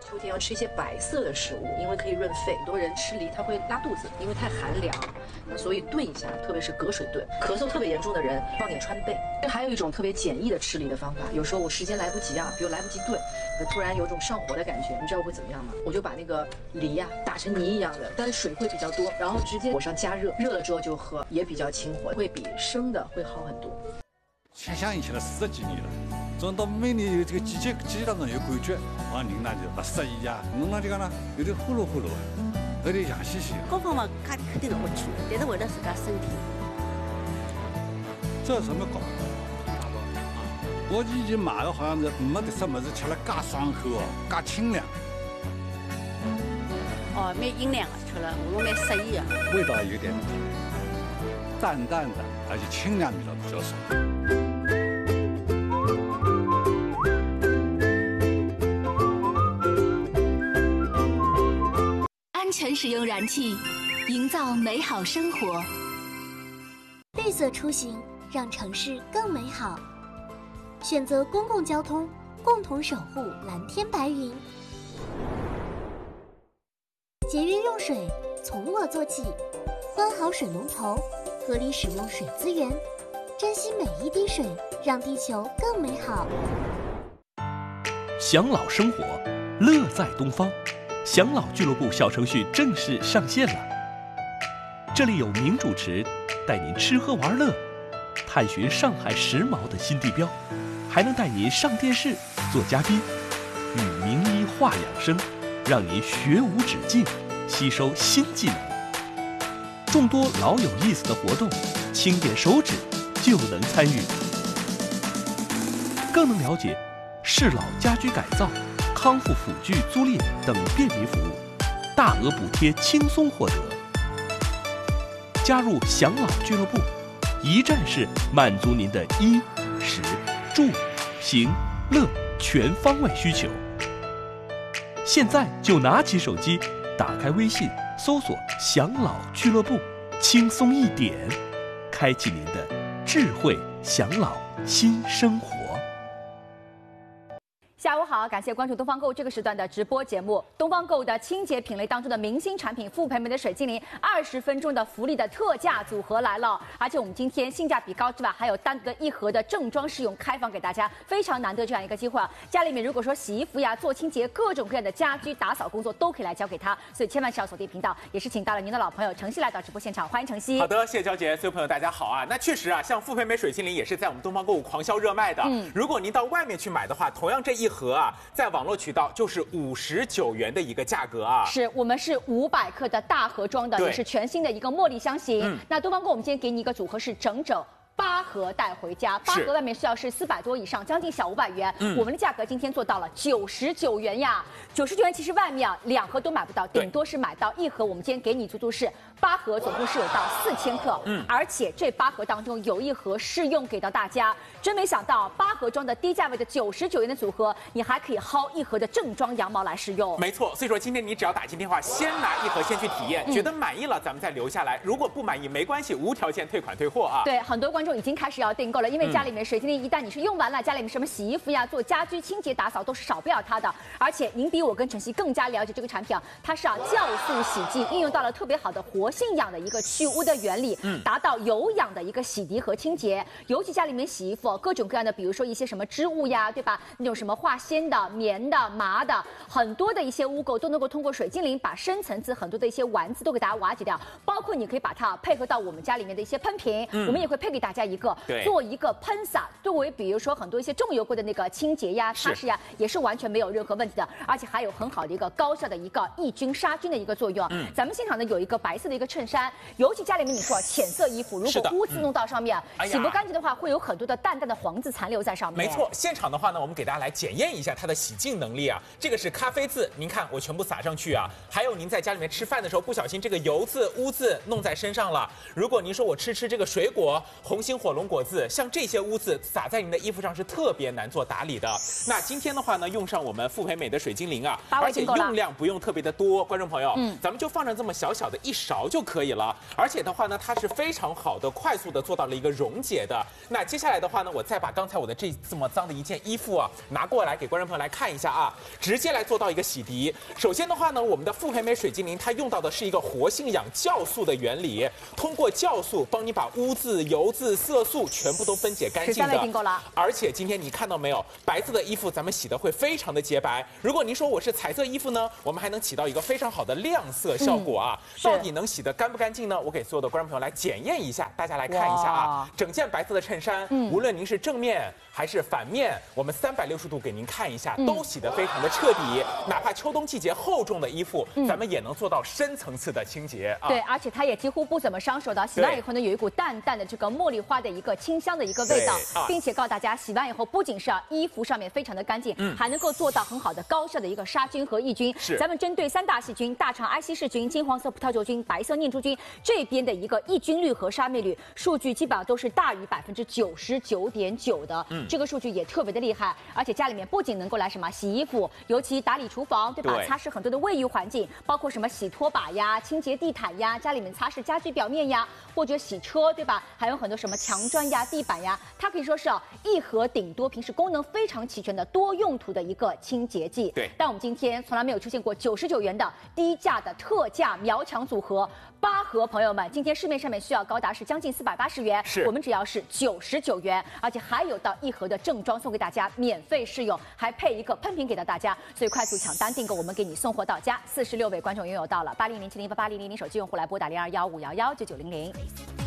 秋天要吃一些白色的食物，因为可以润肺。很多人吃梨它会拉肚子，因为太寒凉，那所以炖一下，特别是隔水炖。咳嗽特别严重的人放点川贝。还有一种特别简易的吃梨的方法，有时候我时间来不及啊，比如来不及炖，突然有种上火的感觉，你知道我会怎么样吗？我就把那个梨呀打成泥一样的，但是水会比较多，然后直接火上加热，热了之后就喝，也比较清火，会比生的会好很多。 想象以前了40几年了，总到每年有这个季节当中有感觉，往人那就不适宜呀，弄了这个呢有点呼噜呼噜，有点痒兮兮。 各方面肯定是不错，但是为了自家身体。 这有什么搞？我以前买的好像是没得什么是吃了介爽口哦，介清凉。 哦，蛮营养的，吃了我蛮适宜的。 味道有点淡淡的，而且清凉味道比较少。 安全使用燃气，营造美好生活。 绿色出行，让城市更美好。选择公共交通，共同守护蓝天白云。节约用水，从我做起。关好水龙头，合理使用水资源，珍惜每一滴水，让地球更美好。 享老生活，乐在东方。享老俱乐部小程序正式上线了，这里有名主持带您吃喝玩乐，探寻上海时髦的新地标，还能带您上电视做嘉宾，与名医话养生，让您学无止境，吸收新技能。众多老有意思的活动，轻点手指就能参与，更能了解适老家居改造、康复辅具租赁等便民服务，大额补贴轻松获得。加入享老俱乐部，一站式满足您的衣、食、住、行、乐全方位需求。现在就拿起手机，打开微信，搜索“享老俱乐部”，轻松一点，开启您的智慧享老新生活。 下午好，感谢关注东方购这个时段的直播节目。东方购的清洁品类当中的明星产品富培美的水精灵，20分钟的福利的特价组合来了，而且我们今天性价比高之外，还有单独的一盒的正装试用开放给大家，非常难得这样一个机会啊！家里面如果说洗衣服呀、做清洁、各种各样的家居打扫工作都可以来交给他，所以千万是要锁定频道。也是请到了您的老朋友程曦来到直播现场，欢迎程曦。 好的，谢谢娇姐，所有朋友大家好啊！那确实啊，像富培美水精灵也是在我们东方购物狂销热卖的。如果您到外面去买的话，同样这一盒啊，在网络渠道就是59元的一个价格啊， 是我们是500克的大盒装的，也是全新的一个茉莉香型。那东方购我们今天给你一个组合是整8盒带回家，8盒外面需要是400多以上，将近小500元。我们的价格今天做到了99元呀，99元其实外面啊2盒都买不到，顶多是买到1盒。我们今天给你足足是8盒，总共是有到4000克，而且这8盒当中有1盒试用给到大家。真没想到8盒装的低价位的99元的组合，你还可以薅1盒的正装羊毛来试用。 没错，所以说今天你只要打进电话，先拿1盒先去体验，觉得满意了咱们再留下来，如果不满意没关系，无条件退款退货啊。 对，很多观众已经开始要订购了，因为家里面水精灵一旦你是用完了，家里面什么洗衣服呀、做家居清洁打扫都是少不了它的。而且您比我跟晨曦更加了解这个产品啊，它是酵素洗净，应用到了特别好的活性氧的一个去污的原理，达到有氧的一个洗涤和清洁。尤其家里面洗衣服，各种各样的，比如说一些什么织物呀，对吧？那种什么化纤的、棉的、麻的，很多的一些污垢都能够通过水精灵把深层次很多的一些烷渍都给大家瓦解掉。包括你可以把它配合到我们家里面的一些喷瓶，我们也会配给大家一个。做一个喷洒，作为比如说很多一些重油过的那个清洁呀、擦拭呀，也是完全没有任何问题的，而且还有很好的一个高效的一个抑菌杀菌的一个作用。咱们现场呢有一个白色的一个衬衫，尤其家里面你说浅色衣服，如果污渍弄到上面，洗不干净的话，会有很多的淡淡的黄渍残留在上面。 没错，现场的话呢，我们给大家来检验一下它的洗净能力啊。这个是咖啡渍，您看我全部撒上去啊。还有您在家里面吃饭的时候不小心这个油渍、污渍弄在身上了，如果您说我吃这个水果红心火龙果渍，像这些污渍洒在您的衣服上是特别难做打理的。那今天的话呢，用上我们富培美的水精灵啊，而且用量不用特别的多，观众朋友，咱们就放上这么小小的1勺就可以了。而且的话呢，它是非常好的、快速的做到了一个溶解的。那接下来的话呢，我再把刚才我的这么脏的一件衣服啊拿过来给观众朋友来看一下啊，直接来做到一个洗涤。首先的话呢，我们的复培美水精灵它用到的是一个活性氧酵素的原理，通过酵素帮你把污渍、油渍、色素全部都分解干净的。13 位订购了。 而且今天你看到没有，白色的衣服咱们洗的会非常的洁白。如果您说我是彩色衣服呢，我们还能起到一个非常好的亮色效果啊。到底能洗得干不干净呢？我给所有的观众朋友来检验一下，大家来看一下啊。整件白色的衬衫，无论您是正面还是反面，我们360度给您看一下，都洗得非常的彻底。哪怕秋冬季节厚重的衣服，咱们也能做到深层次的清洁啊。 对，而且它也几乎不怎么伤手的。洗完以后呢，有一股淡淡的这个茉莉花的一个清香的一个味道，并且告诉大家，洗完以后不仅是衣服上面非常的干净，还能够做到很好的高效的一个杀菌和抑菌。咱们针对3大细菌：大肠埃希氏菌、金黄色葡萄球菌、白色念珠菌这边的一个抑菌率和杀灭率数据基本上都是大于99.9%的。这个数据也特别的厉害。而且家里面不仅能够来什么洗衣服，尤其打理厨房，对吧？擦拭很多的卫浴环境，包括什么洗拖把呀、清洁地毯呀、家里面擦拭家具表面呀，或者洗车，对吧？还有很多什么墙砖呀、地板呀，它可以说是一盒顶多，平时功能非常齐全的多用途的一个清洁剂。 对。 但我们今天从来没有出现过99元的低价的特价秒抢组合，8盒，朋友们，今天市面上面需要高达是将近480元，我们只要是99元，而且还有到1盒的正装送给大家免费试用，还配一个喷瓶给到大家，所以快速抢单订购，我们给你送货到家。46位观众拥有到了，8007088000手机用户来拨打0215119900。